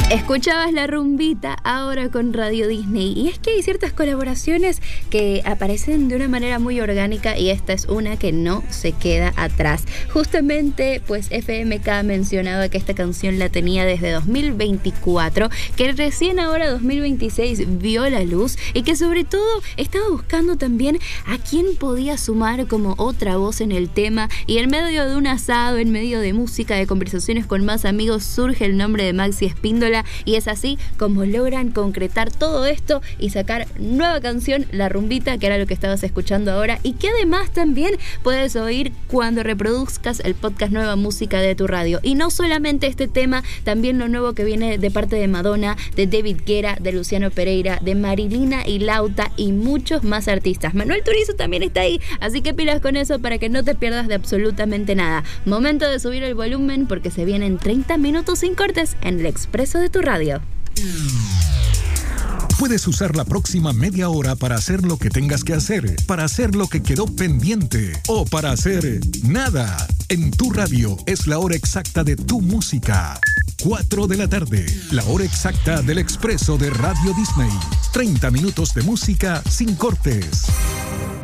Escuchabas La Rumbita ahora con Radio Disney, y es que hay ciertas colaboraciones que aparecen de una manera muy orgánica y esta es una que no se queda atrás. Justamente pues FMK mencionaba que esta canción la tenía desde 2024, que recién ahora 2026 vio la luz y que sobre todo estaba buscando también a quién podía sumar como otra voz en el tema, y en medio de un asado, en medio de música, de conversaciones con más amigos, surge el nombre de Maxi Espíndola. Y es así como logran concretar todo esto y sacar nueva canción, La Rumbita, que era lo que estabas escuchando ahora, y que además también puedes oír cuando reproduzcas el podcast Nueva Música de tu radio. Y no solamente este tema, también lo nuevo que viene de parte de Madonna, de David Guetta, de Luciano Pereira, de Marilina y Lauta y muchos más artistas. Manuel Turizo también está ahí, así que pilas con eso para que no te pierdas de absolutamente nada. Momento de subir el volumen porque se vienen 30 minutos sin cortes en el Expreso de tu radio. Puedes usar la próxima media hora para hacer lo que tengas que hacer, para hacer lo que quedó pendiente o para hacer nada. En tu radio es la hora exacta de tu música. 4 de la tarde, la hora exacta del Expreso de Radio Disney. 30 minutos de música sin cortes.